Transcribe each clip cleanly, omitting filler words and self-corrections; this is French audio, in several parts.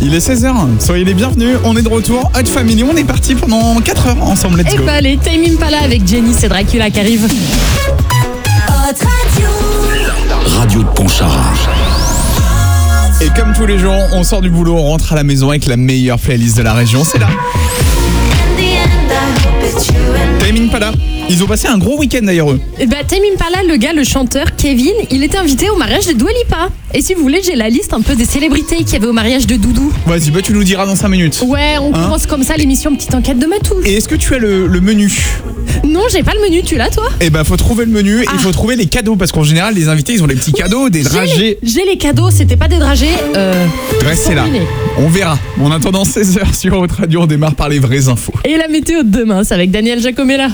Il est 16h, soyez les bienvenus, on est de retour, Hot Family, on est parti pendant 4 heures ensemble, let's go. Et bah allez, Tame Impala avec Jenny, c'est Dracula qui arrive. Radio de Pontcharrat. Et comme tous les jours, on sort du boulot, on rentre à la maison avec la meilleure playlist de la région, c'est là. Tame Impala, ils ont passé un gros week-end d'ailleurs eux. Et bah Tame Impala, le chanteur Kevin, il était invité au mariage de Dua Lipa. Et si vous voulez, j'ai la liste un peu des célébrités qu'il y avait au mariage de Doudou. Vas-y, bah tu nous diras dans 5 minutes. Ouais, on commence comme ça l'émission Petite Enquête de Matou. Et est-ce que tu as le menu? Non, j'ai pas le menu, tu l'as toi? Eh bah faut trouver le menu et il faut trouver les cadeaux parce qu'en général les invités ils ont des petits cadeaux, des dragées. J'ai les cadeaux, c'était pas des dragées. Restez là, on verra. En attendant 16h sur Haute Radio, on démarre par les vraies infos. Et la météo de demain, c'est avec Daniel Giacomella.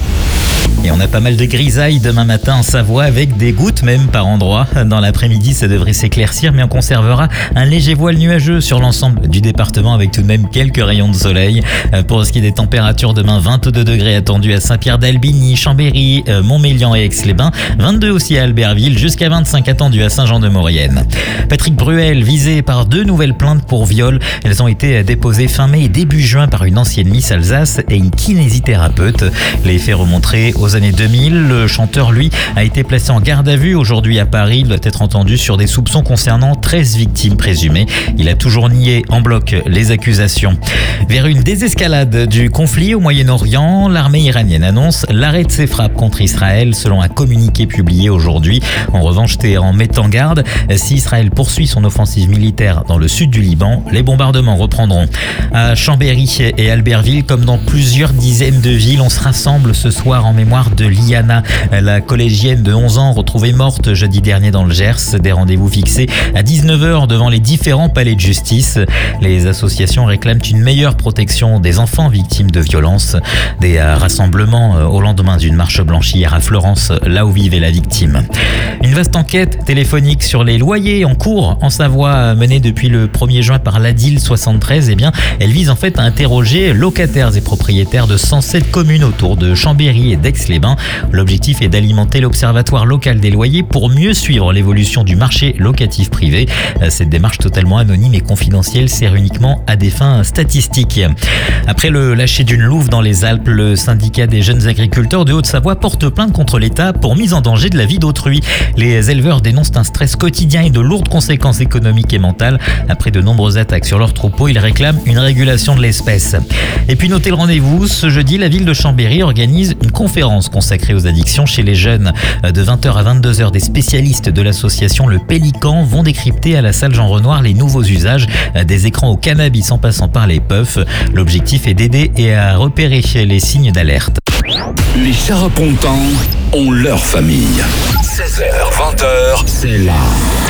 Et on a pas mal de grisailles demain matin en Savoie avec des gouttes même par endroits. Dans l'après-midi, ça devrait s'éclaircir, mais on conservera un léger voile nuageux sur l'ensemble du département avec tout de même quelques rayons de soleil. Pour ce qui est des températures, demain 22 degrés attendus à Saint-Pierre-d'Albigny, Chambéry, Montmélian et Aix-les-Bains. 22 aussi à Albertville, jusqu'à 25 attendus à Saint-Jean-de-Maurienne. Patrick Bruel visé par 2 nouvelles plaintes pour viol. Elles ont été déposées fin mai et début juin par une ancienne Miss Alsace et une kinésithérapeute. Les faits remonteraient aux années 2000. Le chanteur, lui, a été placé en garde à vue aujourd'hui à Paris. Il doit être entendu sur des soupçons concernant 13 victimes présumées. Il a toujours nié en bloc les accusations. Vers une désescalade du conflit au Moyen-Orient, l'armée iranienne annonce l'arrêt de ses frappes contre Israël selon un communiqué publié aujourd'hui. En revanche, Téhéran met en garde. Si Israël poursuit son offensive militaire dans le sud du Liban, les bombardements reprendront. À Chambéry et Albertville, comme dans plusieurs dizaines de villes, on se rassemble ce soir en mémoire de Liana, la collégienne de 11 ans retrouvée morte jeudi dernier dans le Gers. Des rendez-vous fixés à 19h devant les différents palais de justice. Les associations réclament une meilleure protection des enfants victimes de violences. Des rassemblements au lendemain d'une marche blanche hier à Florence, là où vivait la victime. Une vaste enquête téléphonique sur les loyers en cours en Savoie, menée depuis le 1er juin par l'ADIL 73. Eh bien, elle vise en fait à interroger locataires et propriétaires de 107 communes autour de Chambéry et d'Aix-les-Bains. L'objectif est d'alimenter l'Observatoire local des loyers pour mieux suivre l'évolution du marché locatif privé. Cette démarche totalement anonyme et confidentielle sert uniquement à des fins statistiques. Après le lâcher d'une louve dans les Alpes, le syndicat des jeunes agriculteurs de Haute-Savoie porte plainte contre l'État pour mise en danger de la vie d'autrui. Les éleveurs dénoncent un stress quotidien et de lourdes conséquences économiques et mentales. Après de nombreuses attaques sur leurs troupeaux, ils réclament une régulation de l'espèce. Et puis notez le rendez-vous, ce jeudi, la ville de Chambéry organise une conférence consacrée aux addictions chez les jeunes. De 20h à 22h, des spécialistes de l'association Le Pélican vont décrypter à la salle Jean Renoir les nouveaux usages des écrans au cannabis en passant par les puffs. L'objectif est d'aider et à repérer les signes d'alerte. Les Charapontans ont leur famille. 16h, 20h, c'est là.